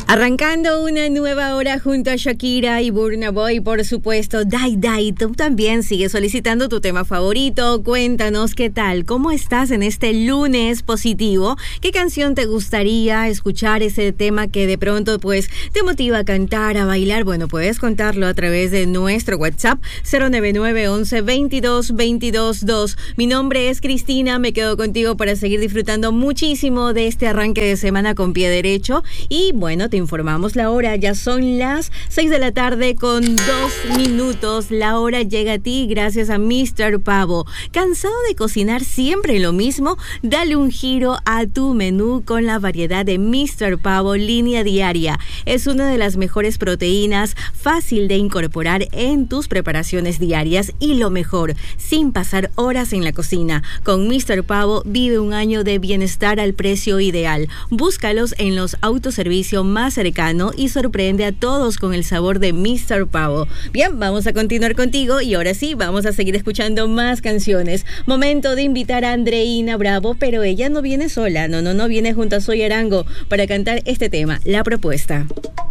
Arrancando una nueva hora junto a Shakira y Burna Boy, por supuesto. Dai, tú también sigues solicitando tu tema favorito. Cuéntanos qué tal, cómo estás en este lunes positivo. ¿Qué canción te gustaría escuchar? Ese tema que de pronto pues te motiva a cantar, a bailar. Bueno, puedes contarlo a través de nuestro WhatsApp 099 11 22 22 2. Mi nombre es Cristina, me quedo contigo para seguir disfrutando muchísimo de este arranque de semana con pie derecho. Y bueno, te informamos la hora, ya son las 6 de la tarde con 2 minutos. La hora llega a ti gracias a Mr. Pavo. ¿Cansado de cocinar siempre lo mismo? Dale un giro a tu menú con la variedad de Mr. Pavo línea diaria. Es una de las mejores proteínas, fácil de incorporar en tus preparaciones diarias y lo mejor, sin pasar horas en la cocina. Con Mr. Pavo vive un año de bienestar al precio ideal. Búscalos en los autoservicios más cercano y sorprende a todos con el sabor de Mr. Pavo. Bien, vamos a continuar contigo y ahora sí, vamos a seguir escuchando más canciones. Momento de invitar a Andreina Bravo, pero ella no viene sola, no viene junto a Soy Arango para cantar este tema, La Propuesta.